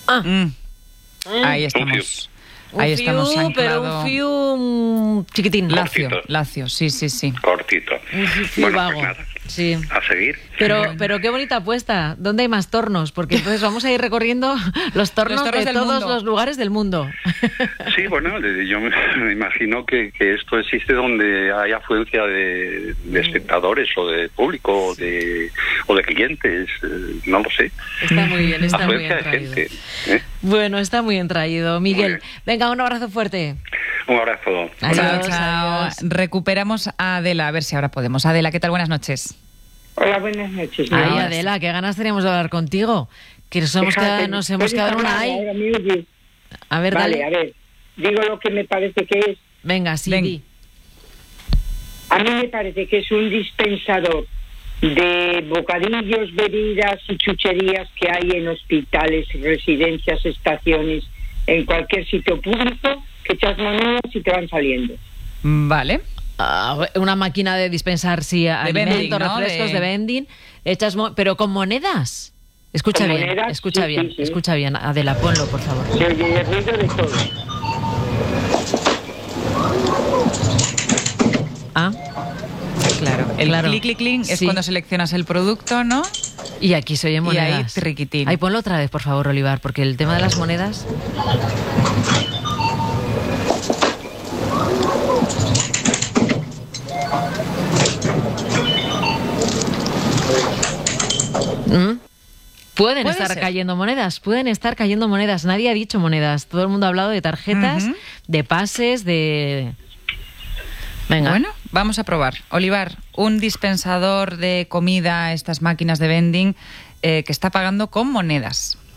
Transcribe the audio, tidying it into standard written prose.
Ahí estamos. Ahí estamos anclado. Pero un fiu chiquitín. Lacio, sí. Cortito. Un fiu Bueno, vago. pues nada. Sí. A seguir. Pero qué bonita apuesta. ¿Dónde hay más tornos? Porque entonces vamos a ir recorriendo los tornos de del todos mundo. los lugares del mundo. Sí, bueno, yo me imagino que esto existe donde hay afluencia de espectadores o de público o de clientes, no lo sé. Está muy bien, está muy bien Afluencia de traído. gente. Bueno, está muy bien traído. Miguel, Muy bien. venga, un abrazo fuerte. Un abrazo. Adiós, Chao. adiós. Recuperamos a Adela, a ver si ahora podemos. Adela, ¿qué tal? Buenas noches. Hola, buenas noches. Ay, Ahora Adela, qué ganas teníamos de hablar contigo. Que nos hemos quedado en una ay. Ahora me oyes. A ver, Vale, dale. a ver. Digo lo que me parece que es. Venga, sí, Ven. di. A mí me parece que es un dispensador de bocadillos, bebidas y chucherías que hay en hospitales, residencias, estaciones, en cualquier sitio público, que echas monedas y te van saliendo. Vale. Una máquina de dispensar, sí, alimentos, vending, ¿no? refrescos, de vending. Pero con monedas. Escucha Con bien, monedas, escucha sí, bien, sí, sí. escucha bien. Adela, ponlo, por favor. Se oye el ruido de todo. Ah, Claro. El Claro. clic, clic, clic es Sí. cuando seleccionas el producto, ¿no? y aquí se oyen Y ahí, monedas. triquitín. Ahí ponlo otra vez, por favor, Olivar, porque el tema de las monedas... Pueden Puede estar ser. cayendo monedas. Nadie ha dicho monedas. Todo el mundo ha hablado de tarjetas, Ujú. de pases, de... Venga. Bueno, vamos a probar. Olivar, un dispensador de comida, estas máquinas de vending, que está pagando con monedas.